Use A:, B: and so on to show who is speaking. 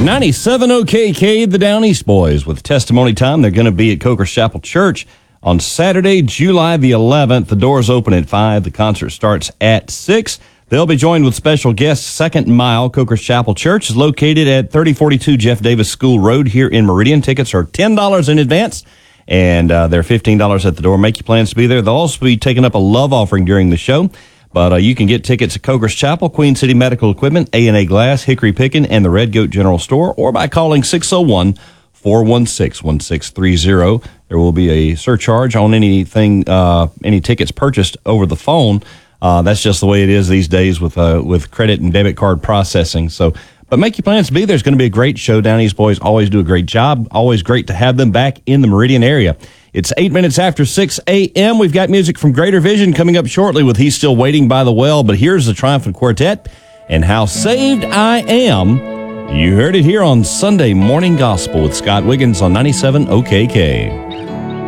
A: 97 OKK, the Down East Boys, with testimony time. They're going to be at Coker's Chapel Church on Saturday, July the 11th. The doors open at 5. The concert starts at 6. They'll be joined with special guests. Second Mile Coker's Chapel Church is located at 3042 Jeff Davis School Road here in Meridian. Tickets are $10 in advance, and they're $15 at the door. Make your plans to be there. They'll also be taking up a love offering during the show. But you can get tickets at Coker's Chapel, Queen City Medical Equipment, A&A Glass, Hickory Pickin', and the Red Goat General Store, or by calling 601-416-1630. There will be a surcharge on anything, any tickets purchased over the phone. That's just the way it is these days with credit and debit card processing. But make your plans to be there. It's going to be a great show. Down East Boys always do a great job. Always great to have them back in the Meridian area. It's 8 minutes after 6 a.m. We've got music from Greater Vision coming up shortly with He's Still Waiting by the Well. But here's the Triumphant Quartet and How Saved I Am. You heard it here on Sunday Morning Gospel with Scott Wiggins on 97 OKK.